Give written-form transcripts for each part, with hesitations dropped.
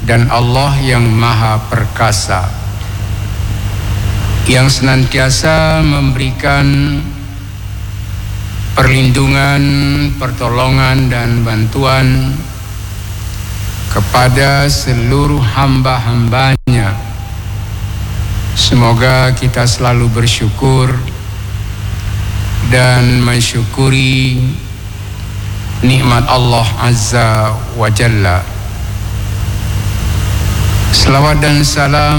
dan Allah yang Maha Perkasa, yang senantiasa memberikan perlindungan, pertolongan dan bantuan kepada seluruh hamba-hambanya. Semoga kita selalu bersyukur dan mensyukuri nikmat Allah Azza wa Jalla. Selawat dan salam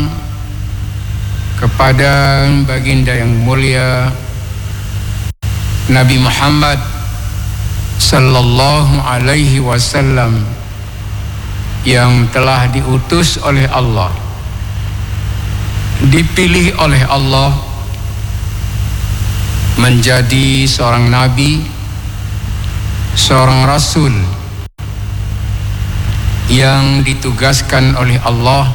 kepada baginda yang mulia Nabi Muhammad sallallahu alaihi wasallam, yang telah diutus oleh Allah, dipilih oleh Allah menjadi seorang nabi, seorang rasul yang ditugaskan oleh Allah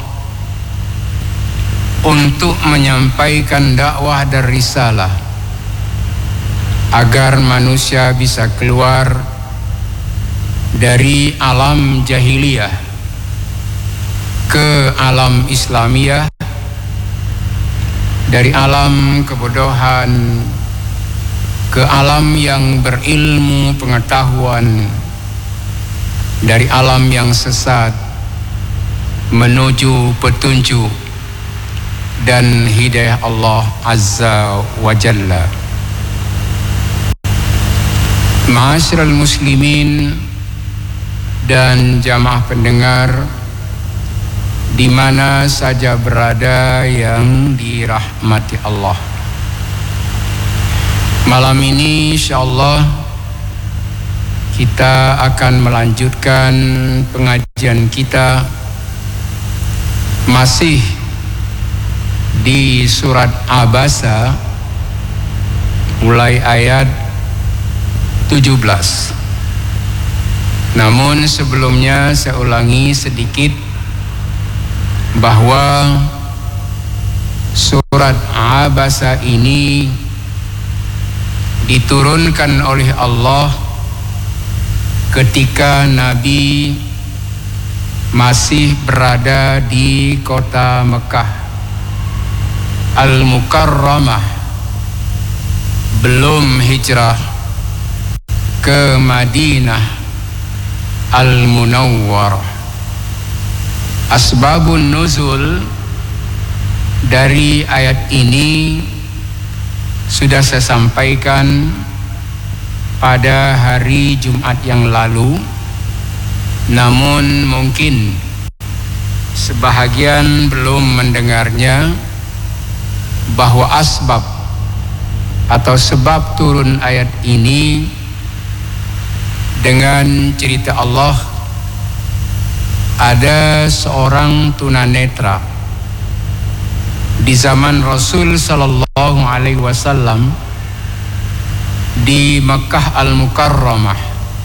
untuk menyampaikan dakwah dan risalah agar manusia bisa keluar dari alam jahiliyah ke alam Islamiyah, dari alam kebodohan ke alam yang berilmu pengetahuan, dari alam yang sesat menuju petunjuk dan hidayah Allah Azza wa Jalla. Ma'asyiral muslimin dan jamaah pendengar di mana saja berada yang dirahmati Allah. Malam ini insyaallah kita akan melanjutkan pengajian kita masih di surat Abasa mulai ayat 17. Namun sebelumnya saya ulangi sedikit bahwa surat Abasa ini diturunkan oleh Allah ketika Nabi masih berada di kota Mekah Al-Mukarramah, belum hijrah ke Madinah Al-Munawwarah. Asbabun nuzul dari ayat ini sudah saya sampaikan pada hari Jumat yang lalu, namun mungkin sebahagian belum mendengarnya, bahwa asbab atau sebab turun ayat ini dengan cerita Allah. Ada seorang tunanetra di zaman Rasul sallallahu alaihi wasallam di Mekah Al-Mukarramah,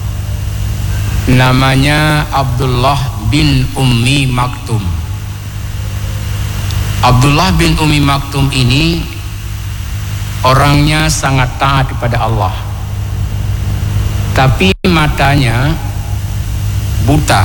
namanya Abdullah bin Ummi Maktum. Abdullah bin Ummi Maktum ini orangnya sangat taat kepada Allah, tapi matanya buta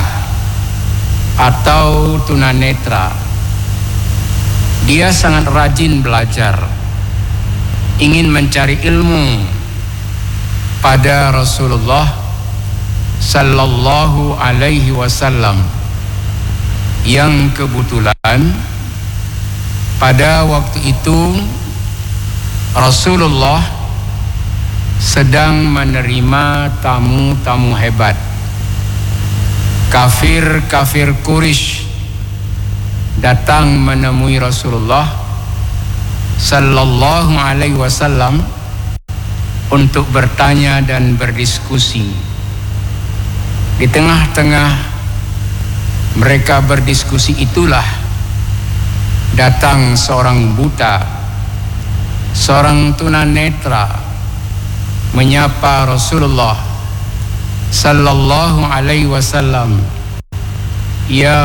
atau tunanetra. Dia sangat rajin belajar, ingin mencari ilmu pada Rasulullah sallallahu alaihi wasallam, yang kebetulan pada waktu itu Rasulullah sedang menerima tamu-tamu hebat. Kafir-kafir Quraisy datang menemui Rasulullah sallallahu alaihi wasallam untuk bertanya dan berdiskusi. Di tengah-tengah mereka berdiskusi itulah datang seorang buta, seorang tunanetra, menyapa Rasulullah sallallahu alaihi wasallam, "Ya